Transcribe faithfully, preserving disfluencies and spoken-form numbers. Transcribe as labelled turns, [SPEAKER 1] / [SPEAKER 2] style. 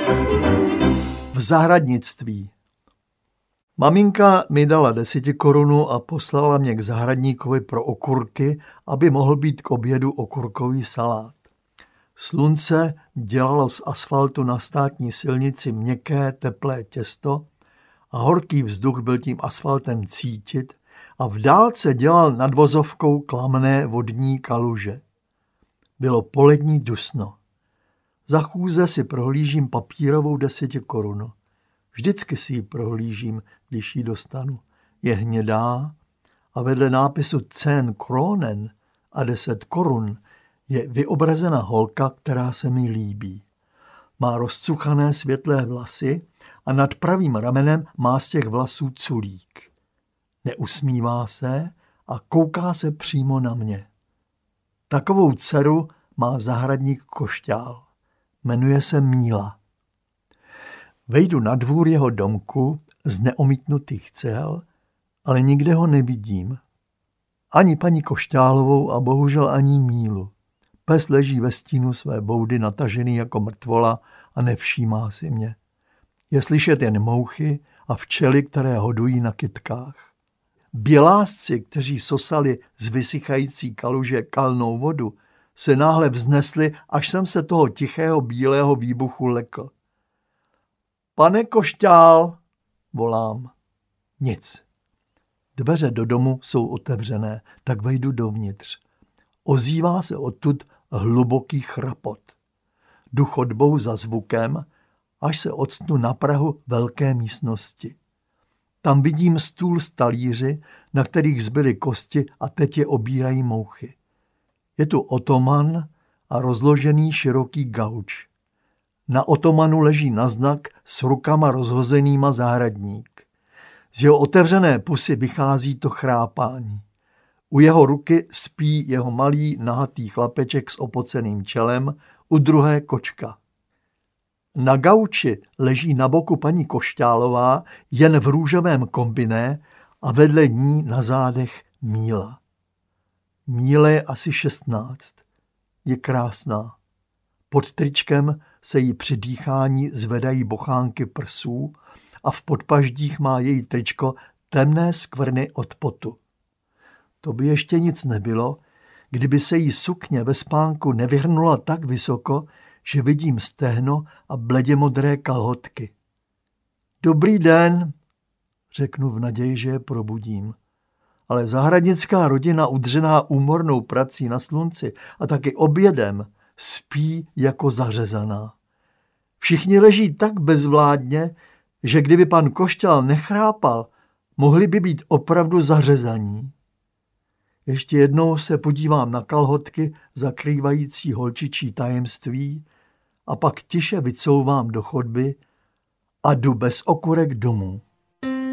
[SPEAKER 1] V zahradnictví. Maminka mi dala desetikorunu a poslala mě k zahradníkovi pro okurky, aby mohl být k obědu okurkový salát. Slunce dělalo z asfaltu na státní silnici měkké, teplé těsto a horký vzduch byl tím asfaltem cítit a v dálce dělal nad vozovkou klamné vodní kaluže. Bylo polední dusno. Za chůze si prohlížím papírovou desetikorunu. Vždycky si ji prohlížím, když ji dostanu. Je hnědá a vedle nápisu zehn kronen a deset korun je vyobrazena holka, která se mi líbí. Má rozcuchané světlé vlasy a nad pravým ramenem má z těch vlasů culík. Neusmívá se a kouká se přímo na mě. Takovou dceru má zahradník Košťál. Jmenuje se Míla. Vejdu na dvůr jeho domku z neomítnutých cel, ale nikde ho nevidím. Ani paní Košťálovou a bohužel ani Mílu. Pes leží ve stínu své boudy natažený jako mrtvola a nevšímá si mě. Je slyšet jen mouchy a včely, které hodují na kytkách. Bělásci, kteří sosali z vysychající kaluže kalnou vodu, se náhle vznesli, až jsem se toho tichého bílého výbuchu lekl. Pane Košťál, volám. Nic. Dveře do domu jsou otevřené, tak vejdu dovnitř. Ozývá se odtud hluboký chrapot. Jdu chodbou za zvukem, až se octnu na prahu velké místnosti. Tam vidím stůl s talíři, na kterých zbyly kosti a teď je obírají mouchy. Je tu otoman a rozložený široký gauč. Na otomanu leží naznak s rukama rozhozenýma zahradník. Z jeho otevřené pusy vychází to chrápání. U jeho ruky spí jeho malý nahatý chlapeček s opoceným čelem, u druhé kočka. Na gauči leží na boku paní Košťálová jen v růžovém kombiné a vedle ní na zádech Míla. Míle je asi šestnáct. Je krásná. Pod tričkem se jí při dýchání zvedají bochánky prsů a v podpaždích má její tričko temné skvrny od potu. To by ještě nic nebylo, kdyby se jí sukně ve spánku nevyhrnula tak vysoko, že vidím stehno a bledě modré kalhotky. Dobrý den, řeknu v naději, že je probudím. Ale zahradnická rodina udřená úmornou prací na slunci a taky obědem spí jako zařezaná. Všichni leží tak bezvládně, že kdyby pan Košťál nechrápal, mohli by být opravdu zařezaní. Ještě jednou se podívám na kalhotky zakrývající holčičí tajemství a pak tiše vycouvám do chodby a jdu bez okurek domů.